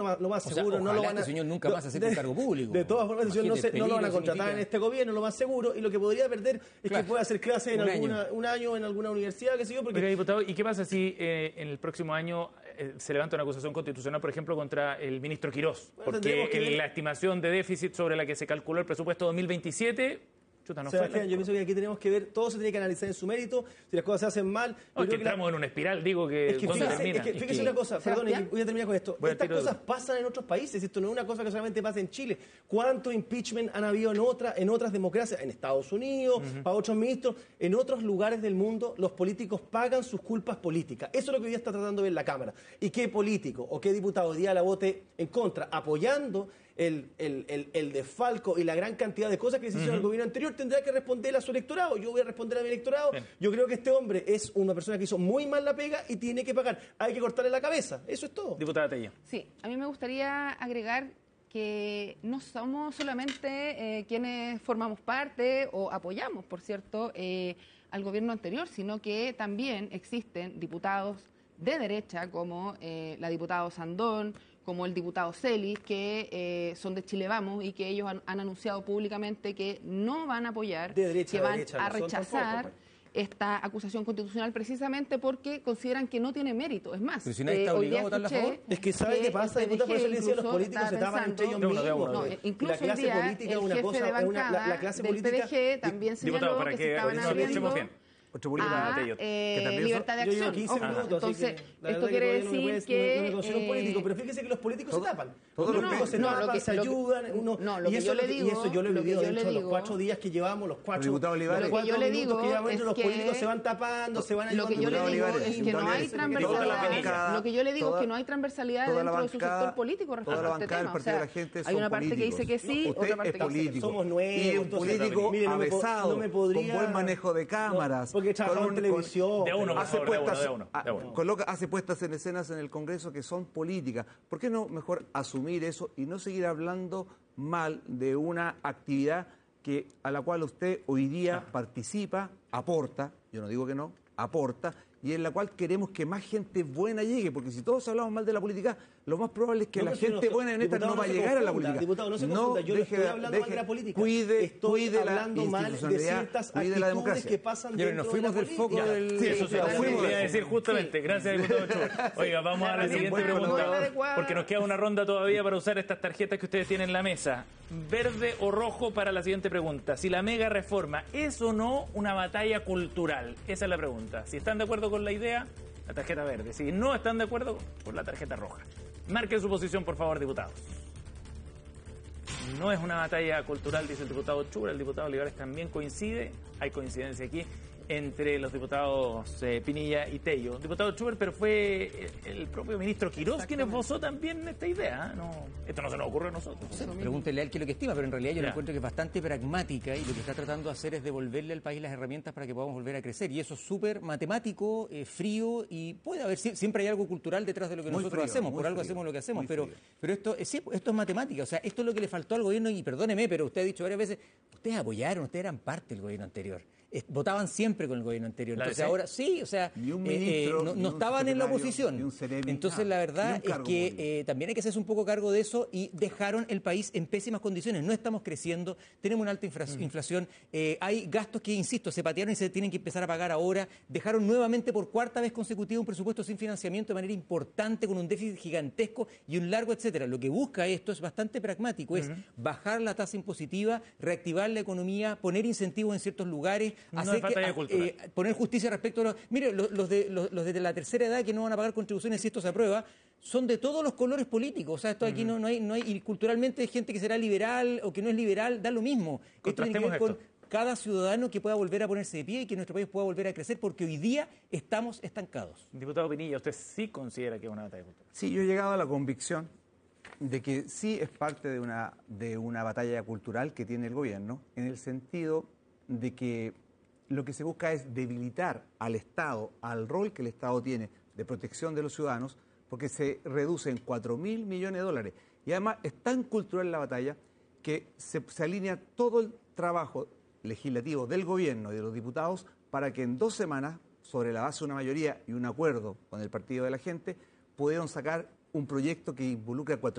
lo más seguro no lo van a... este señor nunca más acepte un cargo público. De todas formas, no lo van a contratar en este gobierno, lo más seguro, y lo que podría perder es que pueda hacer clase en un año en alguna universidad, qué sé yo, porque... Oiga, diputado, ¿y qué pasa si en el próximo año se levanta una acusación constitucional, por ejemplo, contra el ministro Quirós? Porque la estimación de déficit sobre la que se calculó el presupuesto 2027... Sebastián, yo pienso que aquí tenemos que ver, todo se tiene que analizar en su mérito, si las cosas se hacen mal... No, es que entramos en una espiral, digo que... Fíjese una cosa, perdón, voy a terminar con esto. Estas cosas pasan en otros países, esto no es una cosa que solamente pasa en Chile. ¿Cuántos impeachment han habido en otras democracias? En Estados Unidos, para otros ministros, en otros lugares del mundo, los políticos pagan sus culpas políticas. Eso es lo que hoy día está tratando de ver la Cámara. ¿Y qué político o qué diputado hoy día la vote en contra, apoyando el desfalco y la gran cantidad de cosas que se hicieron en el gobierno anterior, tendrá que responder a su electorado? Yo voy a responder a mi electorado. Bien. Yo creo que este hombre es una persona que hizo muy mal la pega y tiene que pagar. Hay que cortarle la cabeza. Eso es todo. Diputada Tello. Sí, a mí me gustaría agregar que no somos solamente quienes formamos parte o apoyamos, por cierto, al gobierno anterior, sino que también existen diputados de derecha como la diputada Sandón, como el diputado Celis, que son de Chile Vamos y que ellos han anunciado públicamente que no van a apoyar, que van a rechazar esta acusación constitucional precisamente porque consideran que no tiene mérito. Es más, si nadie está obligado a votarla a favor. Es que ¿sabe qué pasa, diputada? Por eso le decía, los políticos se tapan entre ellos mismos. Incluso la clase política es una cosa, la clase política del PDG también señaló que se estaban abriendo libertad de acción. Entonces, esto quiere decir que... No me considero un político, pero fíjese que los políticos se tapan. Los políticos se tapan, se ayudan. Y eso yo lo he vivido dentro de los 4 días que llevamos, los 4 minutos que llevamos dentro, los políticos se van tapando, se van ayudando. Lo que yo le digo es que no hay transversalidad. Lo que yo le digo es que no hay transversalidad dentro de su sector político respecto a este tema. O sea, hay una parte que dice que sí, otra parte que dice que no. Somos nuevos. Y un político avesado, con buen manejo de cámaras, porque trabajaba en televisión. Hace puestas en escenas en el Congreso que son políticas. ¿Por qué no mejor asumir eso y no seguir hablando mal de una actividad a la cual usted hoy día participa, aporta, yo no digo que no, aporta, y en la cual queremos que más gente buena llegue? Porque si todos hablamos mal de la política, lo más probable es que la gente buena en esta no va a llegar a la política. Diputado, no se confunda, yo no estoy hablando mal de la política. Estoy hablando mal de ciertas actitudes que pasan dentro de la política. Nos fuimos del foco del... Sí, eso se voy a decir justamente. Gracias, diputado Chuber. Oiga, vamos a la siguiente pregunta, porque nos queda una ronda todavía para usar estas tarjetas que ustedes tienen en la mesa. Verde o rojo para la siguiente pregunta. Si la mega reforma es o no una batalla cultural. Esa es la pregunta. Si están de acuerdo con la idea, la tarjeta verde. Si no están de acuerdo, por la tarjeta roja. Marquen su posición, por favor, diputados. No es una batalla cultural, dice el diputado Chuber. El diputado Olivares también coincide. Hay coincidencia aquí entre los diputados Pinilla y Tello. Diputado Chuber, pero fue el propio ministro Quirós quien esbozó también esta idea. Esto no se nos ocurre a nosotros. Pregúntele a él qué es lo que estima, pero en realidad yo la encuentro que es bastante pragmática y lo que está tratando de hacer es devolverle al país las herramientas para que podamos volver a crecer. Y eso es súper matemático, frío, y puede haber, siempre hay algo cultural detrás de lo que nosotros hacemos, por algo hacemos lo que hacemos, pero esto es matemática. O sea, esto es lo que le faltó al gobierno, y perdóneme, pero usted ha dicho varias veces, ustedes apoyaron, ustedes eran parte del gobierno anterior. Votaban siempre con el gobierno anterior. Entonces ahora sí, o sea, no estaban en la oposición. Entonces la verdad es que también hay que hacerse un poco cargo de eso, y dejaron el país en pésimas condiciones. No estamos creciendo, tenemos una alta inflación, hay gastos que, insisto, se patearon y se tienen que empezar a pagar ahora. Dejaron nuevamente por 4ª vez consecutiva un presupuesto sin financiamiento de manera importante, con un déficit gigantesco y un largo etcétera. Lo que busca esto es bastante pragmático, es bajar la tasa impositiva, reactivar la economía, poner incentivos en ciertos lugares, poner justicia respecto a los... Mire, los de la tercera edad que no van a pagar contribuciones si esto se aprueba, son de todos los colores políticos. O sea, esto aquí no hay, y culturalmente hay gente que será liberal o que no es liberal, da lo mismo. Esto tiene que ver con cada ciudadano que pueda volver a ponerse de pie y que nuestro país pueda volver a crecer, porque hoy día estamos estancados. Diputado Pinilla, ¿usted sí considera que es una batalla cultural? Sí, yo he llegado a la convicción de que sí es parte de una batalla cultural que tiene el gobierno, en el sentido de que lo que se busca es debilitar al Estado, al rol que el Estado tiene de protección de los ciudadanos, porque se reduce en 4.000 millones de dólares. Y además es tan cultural la batalla que se alinea todo el trabajo legislativo del gobierno y de los diputados para que en 2 semanas, sobre la base de una mayoría y un acuerdo con el Partido de la Gente, pudieron sacar un proyecto que involucra a